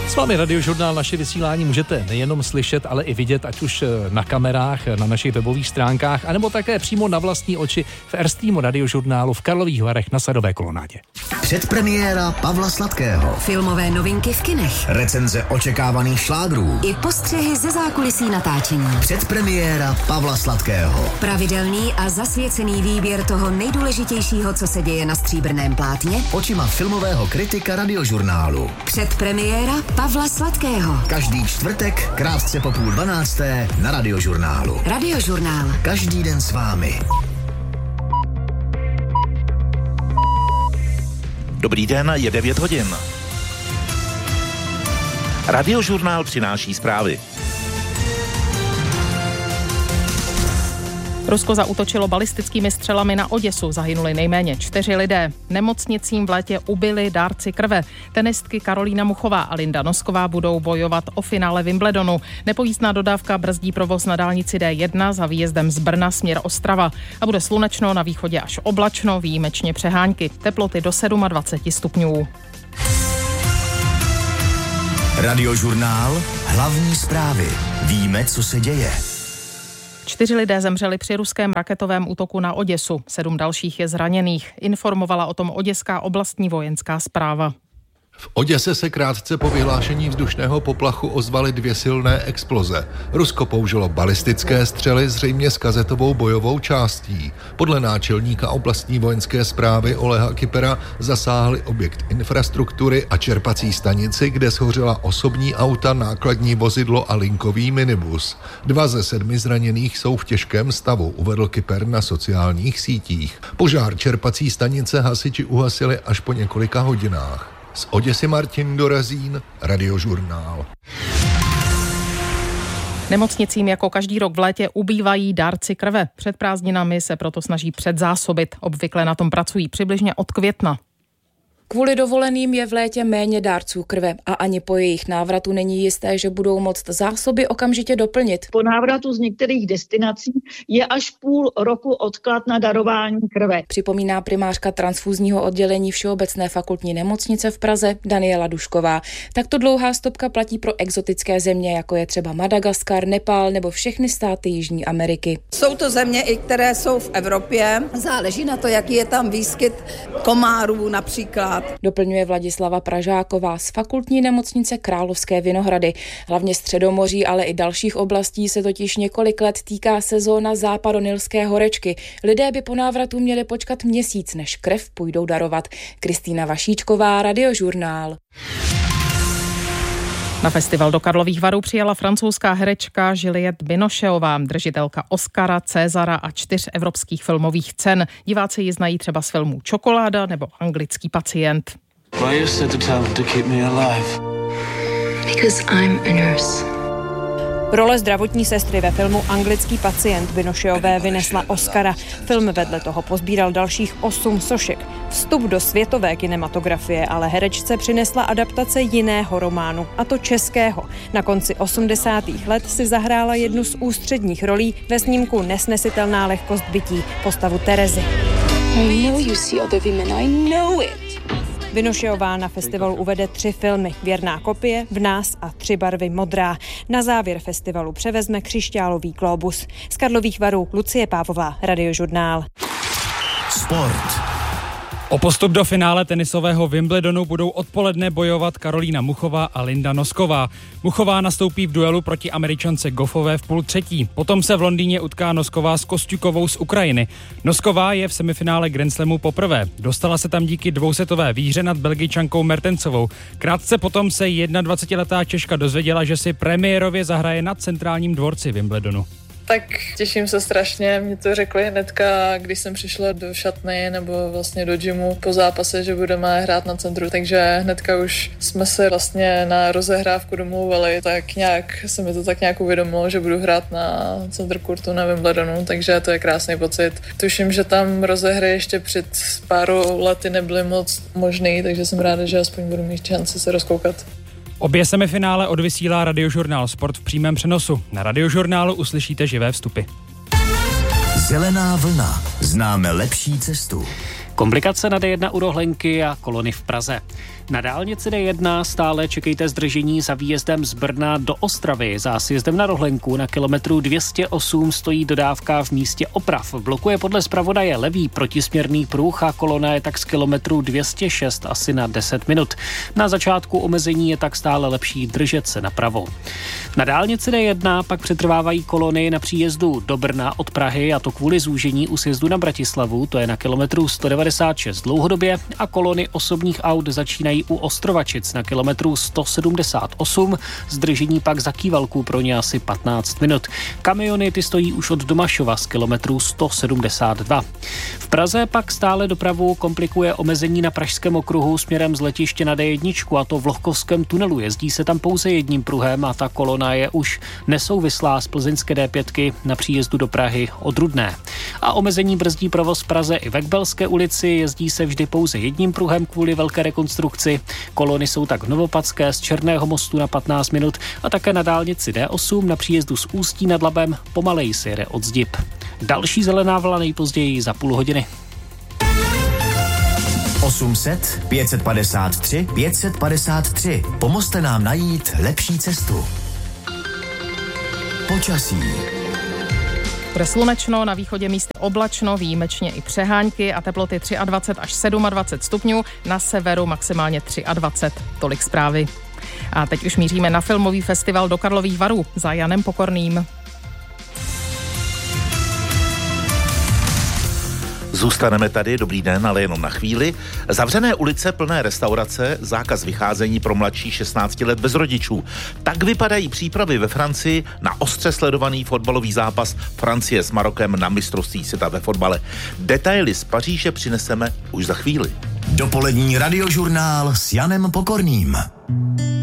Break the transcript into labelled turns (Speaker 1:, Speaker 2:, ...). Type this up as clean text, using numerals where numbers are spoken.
Speaker 1: S vámi Radiožurnál, naše vysílání můžete nejenom slyšet, ale i vidět, ať už na kamerách, na našich webových stránkách, anebo také přímo na vlastní oči v Airstreamu Radiožurnálu v Karlových Varech na Sadové kolonádě.
Speaker 2: Předpremiéra Pavla Sladkého.
Speaker 3: Filmové novinky v kinech.
Speaker 2: Recenze očekávaných šlágrů.
Speaker 3: I postřehy ze zákulisí natáčení.
Speaker 2: Předpremiéra Pavla Sladkého.
Speaker 3: Pravidelný a zasvěcený výběr toho nejdůležitějšího, co se děje na stříbrném plátně.
Speaker 2: Očima filmového kritika Radiožurnálu.
Speaker 3: Předpremiéra Pavla Sladkého.
Speaker 2: Každý čtvrtek, krátce po 11:30 na Radiožurnálu.
Speaker 3: Radiožurnál.
Speaker 2: Každý den s vámi.
Speaker 4: Dobrý den, je 9 hodin. Radiožurnál přináší zprávy.
Speaker 5: Rusko zaútočilo balistickými střelami na Oděsu, zahynuli nejméně 4 lidé. Nemocnicím v létě ubili dárci krve. Tenistky Karolína Muchová a Linda Nosková budou bojovat o finále Wimbledonu. Nepojízdná dodávka brzdí provoz na dálnici D1 za výjezdem z Brna směr Ostrava. A bude slunečno, na východě až oblačno, výjimečně přehánky. Teploty do 27 stupňů.
Speaker 2: Radiožurnál, hlavní zprávy. Víme, co se děje.
Speaker 5: 4 lidé zemřeli při ruském raketovém útoku na Oděsu, 7 dalších je zraněných. Informovala o tom Oděská oblastní vojenská správa.
Speaker 6: V Oděse se krátce po vyhlášení vzdušného poplachu ozvaly 2 silné exploze. Rusko použilo balistické střely zřejmě s kazetovou bojovou částí. Podle náčelníka oblastní vojenské správy Oleha Kypera zasáhly objekt infrastruktury a čerpací stanici, kde shořela osobní auta, nákladní vozidlo a linkový minibus. 2 ze 7 zraněných jsou v těžkém stavu, uvedl Kyper na sociálních sítích. Požár čerpací stanice hasiči uhasili až po několika hodinách. Z Oděsy Martin Dorazín, Radiožurnál.
Speaker 5: Nemocnicím jako každý rok v létě ubývají dárci krve. Před prázdninami se proto snaží předzásobit. Obvykle na tom pracují přibližně od května.
Speaker 7: Kvůli dovoleným je v létě méně dárců krve a ani po jejich návratu není jisté, že budou moct zásoby okamžitě doplnit.
Speaker 8: Po návratu z některých destinací je až půl roku odklad na darování krve.
Speaker 7: Připomíná primářka transfúzního oddělení Všeobecné fakultní nemocnice v Praze Daniela Dušková. Takto dlouhá stopka platí pro exotické země, jako je třeba Madagaskar, Nepál nebo všechny státy Jižní Ameriky.
Speaker 9: Jsou to země, i které jsou v Evropě. Záleží na to, jaký je tam výskyt komárů například.
Speaker 7: Doplňuje Vladislava Pražáková z fakultní nemocnice Královské Vinohrady. Hlavně Středomoří, ale i dalších oblastí se totiž několik let týká sezóna západonilské horečky. Lidé by po návratu měli počkat měsíc, než krev půjdou darovat. Kristýna Vašíčková, Radiožurnál.
Speaker 5: Na festival do Karlových Varů přijela francouzská herečka Juliette Binocheová, držitelka Oscara, Césara a 4 evropských filmových cen. Diváci ji znají třeba z filmů Čokoláda nebo Anglický pacient.
Speaker 10: Why you said to tell them to keep me alive?
Speaker 11: Because I'm a nurse.
Speaker 12: Role zdravotní sestry ve filmu Anglický pacient Binocheové vynesla Oscara. Film vedle toho pozbíral dalších 8 sošek. Vstup do světové kinematografie ale herečce přinesla adaptace jiného románu, a to českého. Na konci 80. let si zahrála jednu z ústředních rolí ve snímku Nesnesitelná lehkost bytí, postavu Terezy.
Speaker 11: I know you see other women, I know it.
Speaker 12: Binocheová na festivalu uvede 3 filmy. Věrná kopie, V nás a 3 barvy modrá. Na závěr festivalu převezme křišťálový glóbus. Z Karlových Varů Lucie Pávová, Radiožurnál.
Speaker 2: Sport.
Speaker 13: O postup do finále tenisového Wimbledonu budou odpoledne bojovat Karolína Muchová a Linda Nosková. Muchová nastoupí v duelu proti Američance Goffové v 2:30. Potom se v Londýně utká Nosková s Kostjukovou z Ukrajiny. Nosková je v semifinále Grand Slamu poprvé. Dostala se tam díky dvousetové výhře nad Belgičankou Mertensovou. Krátce potom se 21letá Češka dozvěděla, že si premiérově zahraje na centrálním dvorci Wimbledonu.
Speaker 14: Tak těším se strašně, mě to řekli hnedka, když jsem přišla do šatny nebo vlastně do gymu po zápase, že budeme hrát na centru, takže hnedka už jsme se vlastně na rozehrávku domluvili, tak nějak se mi to tak nějak uvědomilo, že budu hrát na centru kurtu na Wimbledonu, takže to je krásný pocit. Tuším, že tam rozehry ještě před pár lety nebyly moc možný, takže jsem ráda, že aspoň budu mít šanci se rozkoukat.
Speaker 13: Obě semifinále odvysílá Radiožurnál Sport v přímém přenosu. Na Radiožurnálu uslyšíte živé vstupy.
Speaker 2: Zelená vlna. Známe lepší cestu.
Speaker 15: Komplikace na D1 u Rohlenky a kolony v Praze. Na dálnici D1 stále čekejte zdržení za výjezdem z Brna do Ostravy. Za sjezdem na Rohlenku na kilometru 208 stojí dodávka v místě oprav. Blokuje podle zpravodaje levý protisměrný pruh a kolona je tak z kilometru 206 asi na 10 minut. Na začátku omezení je tak stále lepší držet se napravo. Na dálnici D1 pak přetrvávají kolony na příjezdu do Brna od Prahy, a to kvůli zúžení u sjezdu na Bratislavu, to je na kilometru 196 dlouhodobě, a kolony osobních aut začínají u Ostrovačic na kilometru 178, zdržení pak za Kývalku pro ně asi 15 minut. Kamiony ty stojí už od Domašova z kilometru 172. V Praze pak stále dopravu komplikuje omezení na Pražském okruhu směrem z letiště na D1, a to v Lohkovském tunelu. Jezdí se tam pouze jedním pruhem a ta kolona je už nesouvislá z plzeňské D5 na příjezdu do Prahy od Rudné. A omezení brzdí provoz v Praze i ve Kbelské ulici, jezdí se vždy pouze jedním pruhem kvůli velké rekonstrukci. Kolony jsou tak v Novopadské z Černého mostu na 15 minut a také na dálnici D8 na příjezdu z Ústí nad Labem pomaleji se jede od Zdib. Další zelená vlna nejpozději za půl hodiny.
Speaker 2: 800 553 553. Pomozte nám najít lepší cestu. Počasí.
Speaker 5: Bude slunečno, na východě místy oblačno, výjimečně i přehánky a teploty 23 až 27 stupňů, na severu maximálně 23. Tolik zprávy. A teď už míříme na filmový festival do Karlových Varů za Janem Pokorným.
Speaker 4: Zůstaneme tady, dobrý den, ale jenom na chvíli. Zavřené ulice, plné restaurace, zákaz vycházení pro mladší 16 let bez rodičů. Tak vypadají přípravy ve Francii na ostře sledovaný fotbalový zápas Francie s Marokem na mistrovství světa ve fotbale. Detaily z Paříže přineseme už za chvíli.
Speaker 2: Dopolední radiožurnál s Janem Pokorným.